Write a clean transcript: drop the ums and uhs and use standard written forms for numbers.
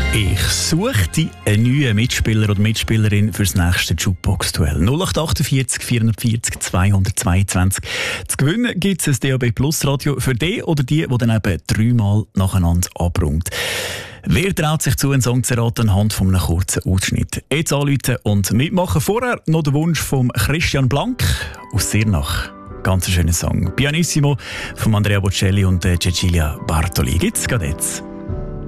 Ich suche einen neuen Mitspieler oder Mitspielerin für das nächste Jukebox-Duell. 0848 440 222. Zu gewinnen gibt es ein DAB Plus Radio für den oder die dann eben 3-mal nacheinander abräumt. Wer traut sich zu, einen Song zu erraten anhand von einem kurzen Ausschnitt? Jetzt anrufen und mitmachen. Vorher noch der Wunsch von Christian Blank aus Sirnach. Ganz ein schöner Song. Pianissimo von Andrea Bocelli und Cecilia Bartoli. Gibt's gerade jetzt.